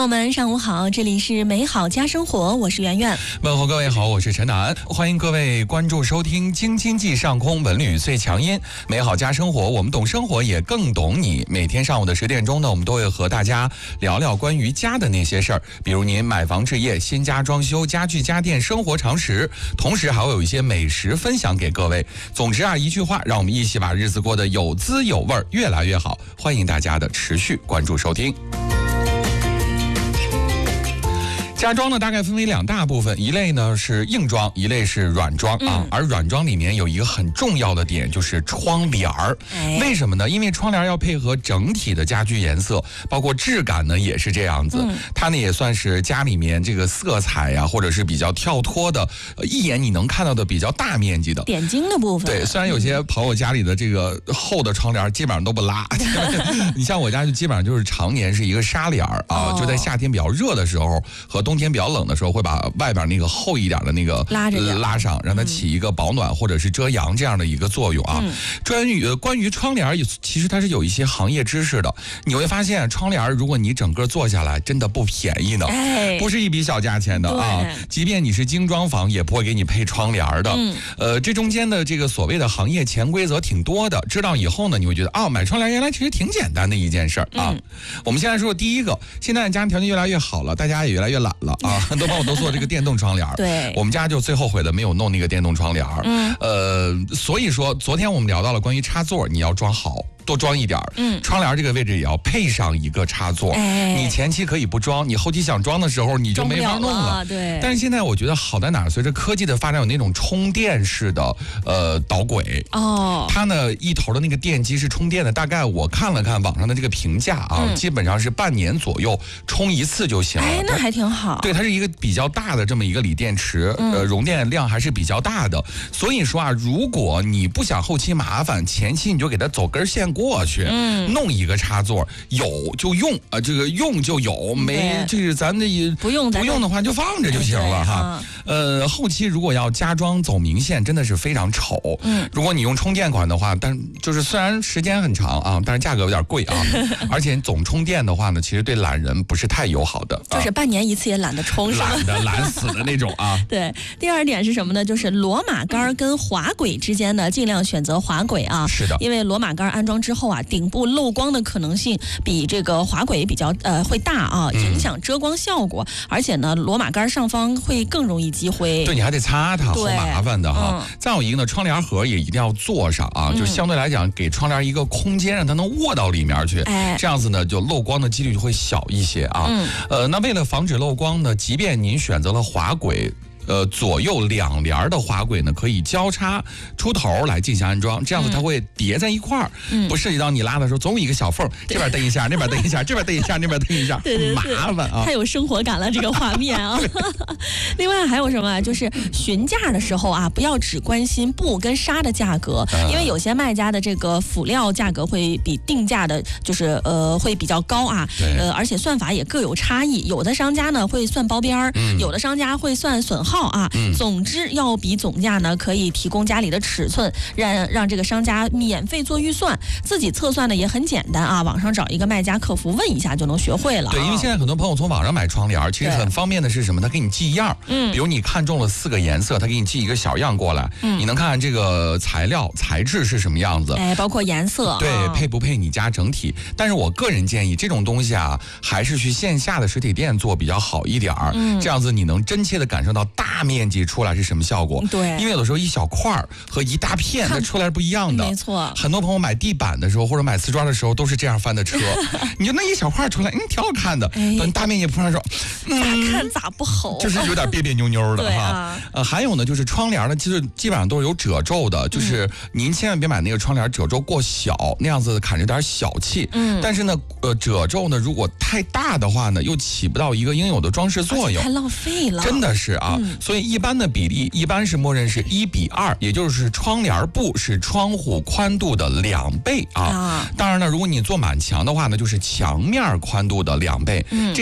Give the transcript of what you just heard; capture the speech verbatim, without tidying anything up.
友们上午好，这里是美好家生活，我是圆圆。 问候各位好，我是陈楠，欢迎各位关注收听京津冀上空文旅最强音美好家生活，我们懂生活也更懂你。每天上午的十点钟呢，我们都会和大家聊聊关于家的那些事儿，比如您买房置业、新家装修、家具家电、生活常识，同时还会有一些美食分享给各位。总之啊，一句话，让我们一起把日子过得有滋有味，越来越好。欢迎大家的持续关注收听。家装呢，大概分为两大部分，一类呢是硬装，一类是软装啊。嗯、而软装里面有一个很重要的点，就是窗帘儿。哎、为什么呢？因为窗帘要配合整体的家居颜色，包括质感呢也是这样子。嗯、它呢也算是家里面这个色彩呀、啊，或者是比较跳脱的，呃、一眼你能看到的比较大面积的点睛的部分。 对，虽然有些朋友家里的这个厚的窗帘基本上都不拉，你像我家就基本上就是常年是一个纱帘啊，哦、就在夏天比较热的时候和冬天比较冷的时候，会把外边那个厚一点的那个拉着拉上，让它起一个保暖或者是遮阳这样的一个作用啊。嗯、关于关于窗帘，其实它是有一些行业知识的。你会发现，窗帘如果你整个做下来，真的不便宜呢，哎、不是一笔小价钱的啊。即便你是精装房，也不会给你配窗帘的。嗯、呃，这中间的这个所谓的行业潜规则挺多的。知道以后呢，你会觉得啊、哦，买窗帘原来其实挺简单的一件事儿啊。嗯、我们先来说第一个，现在家庭条件越来越好了，大家也越来越懒了啊。很多朋友都做这个电动窗帘， 对， 我们家就最后悔的没有弄那个电动窗帘。嗯，呃，所以说昨天我们聊到了关于插座，你要装好。多装一点，嗯，窗帘这个位置也要配上一个插座。哎，你前期可以不装，你后期想装的时候你就没法弄了。 了对。 但是现在我觉得好在哪儿？随着科技的发展，有那种充电式的呃导轨。哦。它呢一头的那个电机是充电的，大概我看了看网上的这个评价啊，嗯、基本上是半年左右充一次就行了。 哎，那还挺好。 对，它是一个比较大的这么一个锂电池，嗯、呃，容电量还是比较大的。所以说啊，如果你不想后期麻烦，前期你就给它走根线。过去，嗯，弄一个插座，有就用啊、呃，这个用就有，没这个咱这不用不用的话就放着就行了哈。嗯、呃，后期如果要加装走明线，真的是非常丑。嗯，如果你用充电款的话，但就是虽然时间很长啊，但是价格有点贵啊，而且总充电的话呢，其实对懒人不是太友好的， 啊、就是半年一次也懒得充， 懒得懒死的那种啊。 对，第二点是什么呢？就是螺马杆跟滑轨之间呢，尽量选择滑轨啊。 是的， 因为螺马杆安装之后啊，顶部漏光的可能性比这个滑轨比较呃会大啊，影响遮光效果。嗯、而且呢，螺马杆上方会更容易积灰。 对，你还得擦它，好麻烦的哈。嗯、再有一个呢，窗帘盒也一定要做上啊，嗯、就相对来讲给窗帘一个空间，让它能卧到里面去。哎，这样子呢，就漏光的几率就会小一些啊。嗯、呃，那为了防止漏光呢，即便您选择了滑轨。呃，左右两联的滑轨呢，可以交叉出头来进行安装，这样子它会叠在一块儿，嗯、不涉及到你拉的时候总有一个小缝，这边蹬一下，那边蹬一下，这边蹬一下，那边蹬一下， 对对对， 麻烦啊， 太有生活感了这个画面啊。另外还有什么啊？就是询价的时候啊，不要只关心布跟纱的价格，嗯、因为有些卖家的这个辅料价格会比定价的，就是呃会比较高啊，呃，而且算法也各有差异，有的商家呢会算包边儿，嗯、有的商家会算损耗。啊，嗯、总之要比总价呢，可以提供家里的尺寸，让让这个商家免费做预算，自己测算呢也很简单啊，网上找一个卖家客服问一下就能学会了。 对，因为现在很多朋友从网上买窗帘，其实很方便的是什么？他给你寄样，嗯，比如你看中了四个颜色，他给你寄一个小样过来，嗯，你能看看这个材料材质是什么样子， 哎，包括颜色， 对， 啊、 配不配你家整体？但是我个人建议这种东西啊，还是去线下的实体店做比较好一点儿，嗯，这样子你能真切的感受到大面积出来是什么效果？ 对， 因为有的时候一小块儿和一大片它出来是不一样的。 没错， 很多朋友买地板的时候或者买瓷砖的时候都是这样翻的车，你就那一小块出来，嗯，挺好看的。哎、等大面积铺上的时候， 嗯，咋看咋不好， 就是有点别别扭扭的哈。 啊、 呃，还有呢，就是窗帘呢，其实基本上都是有褶皱的，就是您千万别买那个窗帘褶皱过小，那样子看着有点小气。嗯，但是呢，呃，褶皱呢如果太大的话呢，又起不到一个应有的装饰作用， 太浪费了。 真的是啊，嗯、所以一般的比例一般是默认是一比二，也就是窗帘布是窗户宽度的两倍啊。啊当然呢，如果你做满墙的话呢，就是墙面宽度的两倍。嗯。